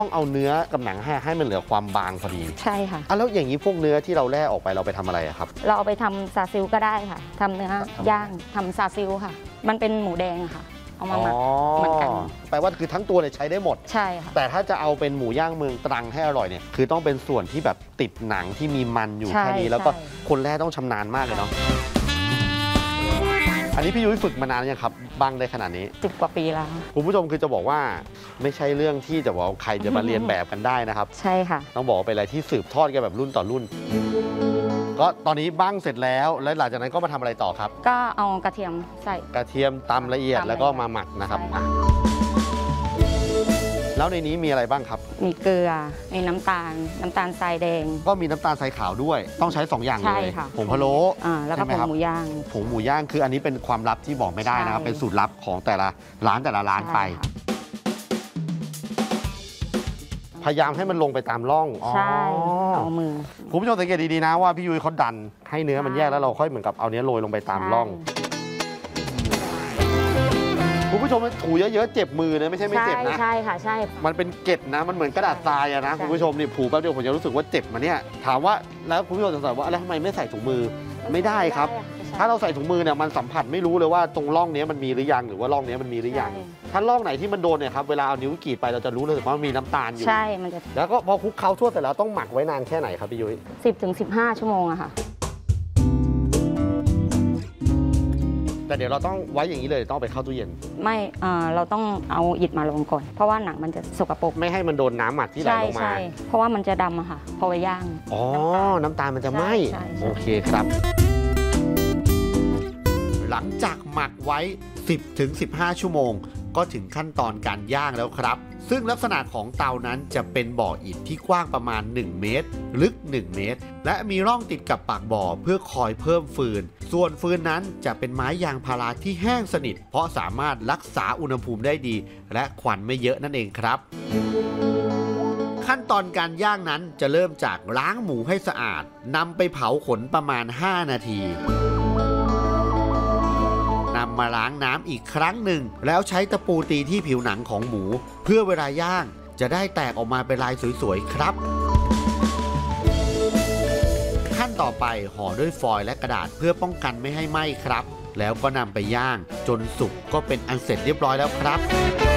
ต้องเอาเนื้อกับหนังให้มันเหลือความบางพอดีใช่ค่ะแล้วอย่างนี้พวกเนื้อที่เราแล่ออกไปเราไปทำอะไรครับเราเอาไปทำซาซิลก็ได้ค่ะทำเนื้อย่างทำซาซิลค่ะมันเป็นหมูแดงค่ะเอามาหมักเหมือนกันแปลว่าคือทั้งตัวเนี่ยใช้ได้หมดใช่ค่ะแต่ถ้าจะเอาเป็นหมูย่างเมืองตรังให้อร่อยเนี่ยคือต้องเป็นส่วนที่แบบติดหนังที่มีมันอยู่แค่นี้แล้วก็คนแล่ต้องชำนาญมากเลยเนาะอันนี้พี่ยุ้ยฝึกมานานยังครับบ้างได้ขนาดนี้ 10 กว่าปีแล้วคุณผู้ชมคือจะบอกว่าไม่ใช่เรื่องที่จะบอกใครจะมาเรียนแบบกันได้นะครับใช่ค่ะต้องบอกเป็นอะไรที่สืบทอดกันแบบรุ่นต่อรุ่นก็ตอนนี้บ้างเสร็จแล้วแล้วหลังจากนั้นก็มาทำอะไรต่อครับก็เอากระเทียมใส่กระเทียมตำละเอียดแล้วก็มาหมักนะครับแล้วในนี้มีอะไรบ้างครับมีเกลือมีน้ำตาลทรายแดงก็มีน้ำตาลทรายขาวด้วยต้องใช้2 อย่างเลยผงพะโล้แล้วก็ผงหมูย่างผงหมูย่างคืออันนี้เป็นความลับที่บอกไม่ได้นะครับเป็นสูตรลับของแต่ละร้านไปพยายามให้มันลงไปตามร่องใช่เอามือคุณผู้ชมสังเกตดีๆนะว่าพี่ยุ้ยเขาดันให้เนื้อมันแยกแล้วเราค่อยเหมือนกับเอาเนื้อโรยลงไปตามร่องคุณผู้ชมถูเยอะๆเจ็บมือนะไม่ใช่ไม่เจ็บนะใช่ค่ะใช่มันเป็นเกล็ดนะมันเหมือนกระดาษทรายอะนะคุณผู้ชมนี่ผูแป๊บเดียวผมจะรู้สึกว่าเจ็บมาเนี่ยถามว่าแล้วคุณผู้ชมสงสัยว่าแล้วทำไมไม่ใส่ถุงมือไม่ได้ครับถ้าเราใส่ถุงมือเนี่ยมันสัมผัสไม่รู้เลยว่าตรงร่องนี้มันมีหรือยังหรือว่าร่องนี้มันมีหรือยังถ้าร่องไหนที่มันโดนเนี่ยครับเวลาเอานิ้วกรีดไปเราจะรู้เลยว่ามันมีน้ำตาลอยู่ใช่มันจะแล้วก็พอคลุกเคล้าทั่วเสร็จแล้วต้องหมักไว้นานแค่ไหนครับพี่ยุ้ย 10 ถึง 15 ชั่วโมงอะค่ะแต่เดี๋ยวเราต้องไว้อย่างนี้เลยต้องไปเข้าตู้เย็นไม่เราต้องเอาอิฐมาลงก่อนเพราะว่าหนังมันจะสกปรกไม่ให้มันโดนน้ำหมักที่ไหลลงมาใช่เพราะว่ามันจะดำอะค่ะพอไปย่างน้ำตาลมันจะไหม้โอเคครับหลังจากหมักไว้ 10-15 ชั่วโมงก็ถึงขั้นตอนการย่างแล้วครับซึ่งลักษณะของเตานั้นจะเป็นบ่ออิฐที่กว้างประมาณ1 เมตรลึก1 เมตรและมีร่องติดกับปากบ่อเพื่อคอยเพิ่มฟืนส่วนฟืนนั้นจะเป็นไม้ยางพาราที่แห้งสนิทเพราะสามารถรักษาอุณหภูมิได้ดีและควันไม่เยอะนั่นเองครับขั้นตอนการย่างนั้นจะเริ่มจากล้างหมูให้สะอาดนำไปเผาขนประมาณ5 นาทีนำมาล้างน้ำอีกครั้งหนึ่งแล้วใช้ตะปูตีที่ผิวหนังของหมูเพื่อเวลาย่างจะได้แตกออกมาเป็นลายสวยๆครับขั้นต่อไปห่อด้วยฟอยล์และกระดาษเพื่อป้องกันไม่ให้ไหม้ครับแล้วก็นำไปย่างจนสุกก็เป็นอันเสร็จเรียบร้อยแล้วครับ